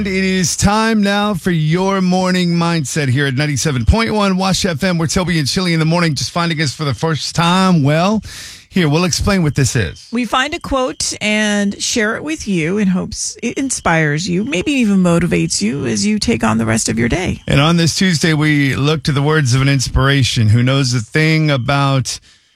It is time now for your morning mindset here at 97.1 Wash FM. We're Toby and Chili in the morning, just finding us for the first time. Well, here, we'll explain what this is. We find a quote and share it with you in hopes it inspires you, maybe even motivates you as you take on the rest of your day. And on this Tuesday, we look to the words of an inspiration who knows a thing about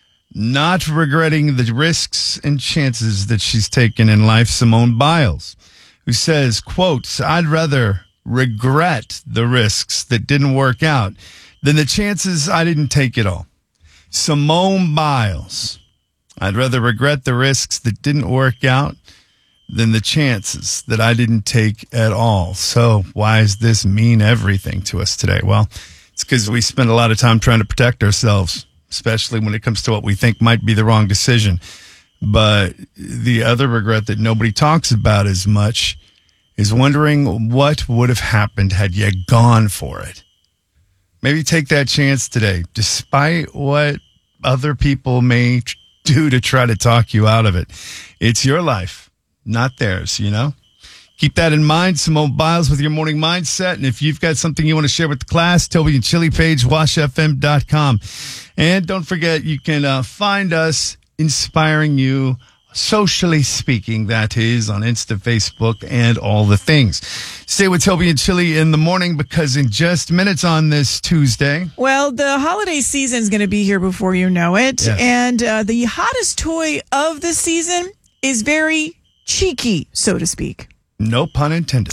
not regretting the risks and chances that she's taken in life, Simone Biles, who says, quote, "I'd rather regret the risks that didn't work out than the chances I didn't take at all." Simone Biles. I'd rather regret the risks that didn't work out than the chances that I didn't take at all. So why does this mean everything to us today? Well, it's because we spend a lot of time trying to protect ourselves, especially when it comes to what we think might be the wrong decision. But the other regret that nobody talks about as much is wondering what would have happened had you gone for it. Maybe take that chance today, despite what other people may do to try to talk you out of it. It's your life, not theirs, you know? Keep that in mind. Simone Biles with your morning mindset. And if you've got something you want to share with the class, Toby and Chili page, washfm.com. And don't forget, you can find us inspiring you, socially speaking, that is, on Insta, Facebook, and all the things. Stay with Toby and Chili in the morning, because in just minutes on this Tuesday... Well, the holiday season is going to be here before you know it. Yes. And the hottest toy of the season is very cheeky, so to speak. No pun intended.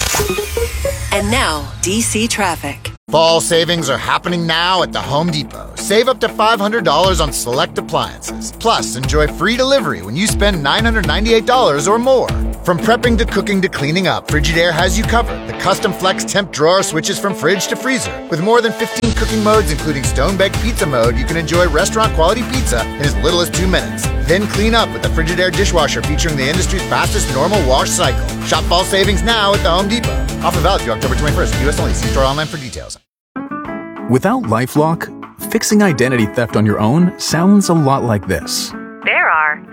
And now, DC traffic. Fall savings are happening now at the Home Depot. Save up to $500 on select appliances. Plus, enjoy free delivery when you spend $998 or more. From prepping to cooking to cleaning up, Frigidaire has you covered. The custom flex temp drawer switches from fridge to freezer. With more than 15 cooking modes, including stone-baked pizza mode, you can enjoy restaurant-quality pizza in as little as 2 minutes. Then clean up with the Frigidaire dishwasher featuring the industry's fastest normal wash cycle. Shop fall savings now at the Home Depot. Offer valid through October 21st. U.S. only. See store online for details. Without LifeLock, fixing identity theft on your own sounds a lot like this. There are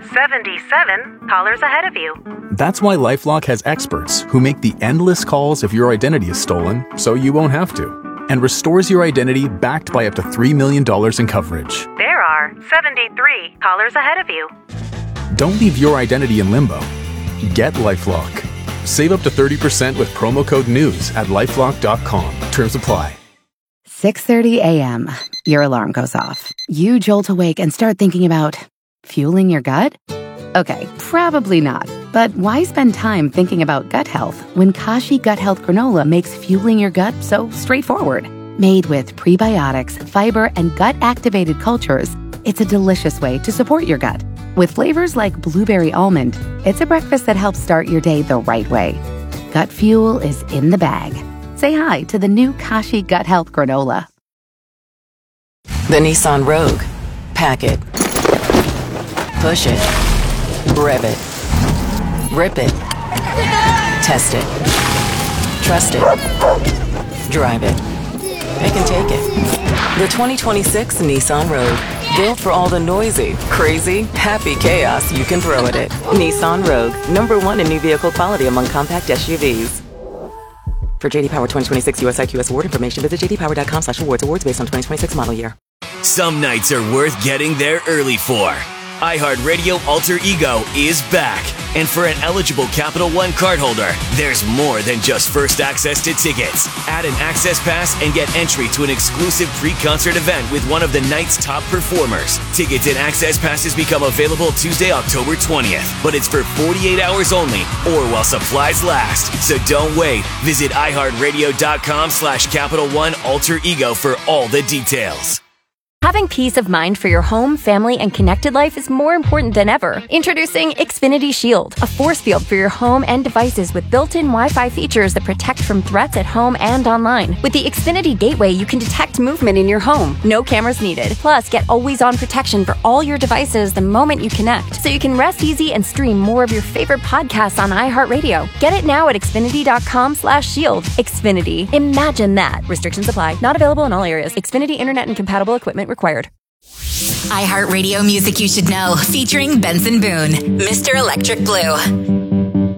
77 callers ahead of you. That's why LifeLock has experts who make the endless calls if your identity is stolen, so you won't have to, and restores your identity backed by up to $3 million in coverage. There are 73 callers ahead of you. Don't leave your identity in limbo. Get LifeLock. Save up to 30% with promo code NEWS at LifeLock.com. Terms apply. 6:30 a.m. Your alarm goes off. You jolt awake and start thinking about fueling your gut? Okay, probably not. But why spend time thinking about gut health when Kashi Gut Health Granola makes fueling your gut so straightforward? Made with prebiotics, fiber, and gut-activated cultures, it's a delicious way to support your gut. With flavors like blueberry almond, it's a breakfast that helps start your day the right way. Gut fuel is in the bag. Say hi to the new Kashi Gut Health Granola. The Nissan Rogue. Pack it. Push it. Rev it. Rip it. Test it. Trust it. Drive it. It can take it. The 2026 Nissan Rogue. Built for all the noisy, crazy, happy chaos you can throw at it. Nissan Rogue. #1 in new vehicle quality among compact SUVs. For JD Power 2026 US IQS award information, visit jdpower.com/awards. Awards based on 2026 model year. Some nights are worth getting there early for. iHeartRadio Alter Ego is back. And for an eligible Capital One cardholder, there's more than just first access to tickets. Add an access pass and get entry to an exclusive pre-concert event with one of the night's top performers. Tickets and access passes become available Tuesday, October 20th. But it's for 48 hours only or while supplies last. So don't wait. Visit iHeartRadio.com/Capital One Alter Ego for all the details. Having peace of mind for your home, family, and connected life is more important than ever. Introducing Xfinity Shield, a force field for your home and devices with built-in Wi-Fi features that protect from threats at home and online. With the Xfinity Gateway, you can detect movement in your home. No cameras needed. Plus, get always-on protection for all your devices the moment you connect, so you can rest easy and stream more of your favorite podcasts on iHeartRadio. Get it now at Xfinity.com/shield. Xfinity. Imagine that. Restrictions apply. Not available in all areas. Xfinity Internet and compatible equipment required. iHeartRadio Music You Should Know, featuring Benson Boone, Mr. Electric Blue.